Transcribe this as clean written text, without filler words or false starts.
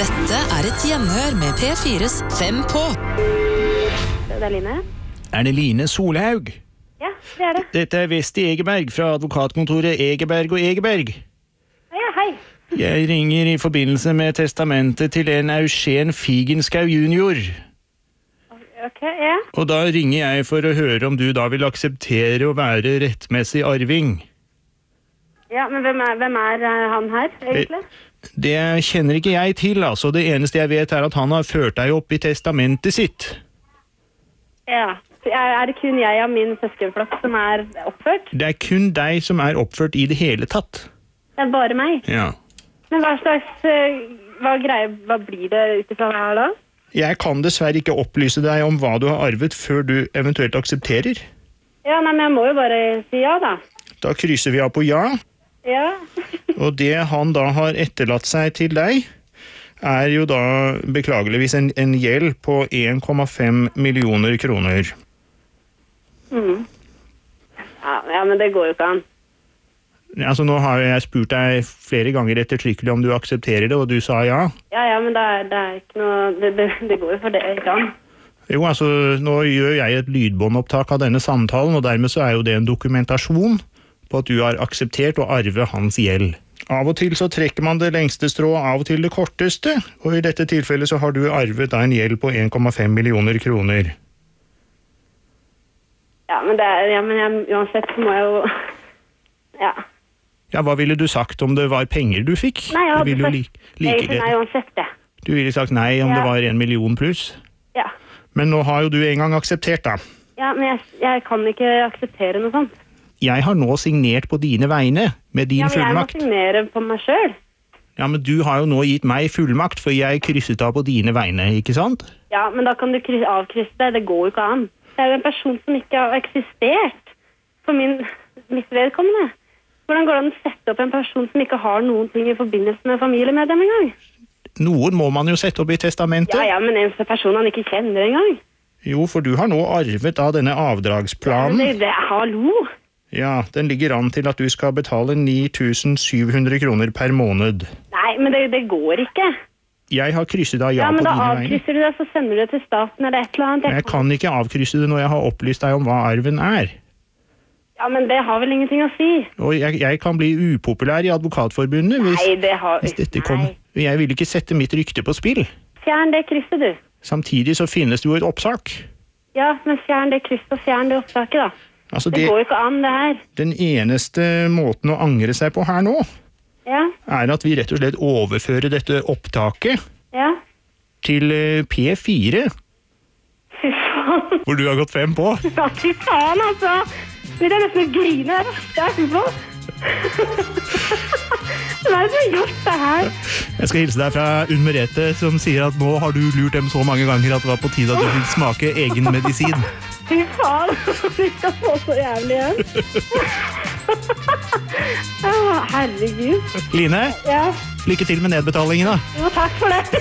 Dette et hjemhør med P4's 5 på. Det Line. Det Line Solhaug? Ja, det det. Dette Vesti Egeberg fra advokatkontoret Egeberg og Egeberg. Ja, hei. Jeg ringer i forbindelse med testamentet til en Eugen Figenschou junior. Ok, ja. Og da ringer jeg for å høre om du da vil akseptere å være rettmessig arving. Ja, men hvem han her, egentlig? Det kjenner ikke jeg til, altså. Det eneste jeg vet at han har ført deg opp i testamentet sitt. Ja, det kun jeg og min søskenflokk som oppført? Det kun deg som oppført i det hele tatt. Det bare meg? Ja. Men hva blir det utifra det her da? Jeg kan dessverre ikke opplyse deg om hva du har arvet før du eventuelt aksepterer. Ja, nei, men jeg må jo bare si ja da. Da krysser vi av på ja. Ja. Og det han da har etterlatt seg til deg, jo da beklageligvis en gjeld på 1,5 millioner kroner. Ja, men det går jo ikke an. Altså, nå har jeg spurt deg flere ganger ettertrykkelig om du aksepterer det, og du sa ja. Ja, men det ikke noe, det går jo for det ikke an. Jo, altså, nå gjør jeg et lydbåndopptak av denne samtalen, og dermed så jo det en dokumentasjon på at du har akseptert å arve hans gjeld. Av og til så trekker man det lengste strå, av og til det korteste, og i dette tilfellet så har du arvet da en gjeld på 1,5 millioner kroner. Ja, men uansett så må jeg jo... Ja. Ja, hva ville du sagt om det var penger du fikk? Nei, jeg hadde sagt nei uansett det. Du ville sagt nei om det var 1 million pluss? Ja. Men nå har jo du en gang akseptert da. Ja, men jeg kan ikke akseptere noe sånt. Jeg har nå signert på dine vegne med din fullmakt. Ja, men jeg må signere på meg selv. Ja, men du har jo nå gitt meg fullmakt, for jeg krysset av på dine vegne, ikke sant? Ja, men da kan du avkrysse det. Det går jo ikke an. Det jo en person som ikke har eksistert for mitt vedkommende. Hvordan går det an å sette opp en person som ikke har noen ting i forbindelse med familiemedlem en gang? Noen må man jo sette opp i testamentet. Ja, men en person han ikke kjenner en gang. Jo, for du har nå arvet av denne avdragsplanen. Ja, men hallo! Ja, den ligger an til at du skal betale 9.700 kroner per måned. Nei, men det går ikke. Jeg har krysset av ja på dine vegne. Ja, men da avkrysser du det, så sender du det til staten eller et eller annet. Jeg kan ikke avkrysse det når jeg har opplyst deg om hva arven Ja, men det har vel ingenting å si. Og jeg kan bli upopulær i advokatforbundet hvis dette kommer. Jeg vil ikke sette mitt rykte på spill. Fjern det krysset, du. Samtidig så finnes det jo et oppsak. Ja, men fjern det krysset og fjern det oppsaket da. Altså det går jo ikke an det her. Den eneste måten å angre seg på her nå, at vi rett og slett overfører dette opptaket til P4. Fy faen. Hvor du har gått 5 på. Ja, fy faen altså. Det nesten å grine der. Det fy på. Hva det som har gjort det her? Jeg skal hilse deg fra Unn Merete, som sier at nå har du lurt dem så mange ganger at det var på tide at du fikk smake egen medisin. Fy faen, vi skal få så jævlig igjen. Herregud. Line, lykke til med nedbetalingen da. Jo, takk for det.